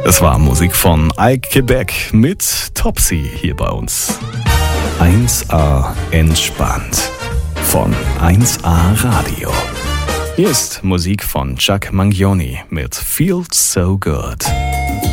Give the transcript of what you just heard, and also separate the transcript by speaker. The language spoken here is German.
Speaker 1: Das war Musik von Ike Quebec mit Topsy hier bei uns. 1A entspannt von 1A Radio. Hier ist Musik von Chuck Mangione mit Feels So Good.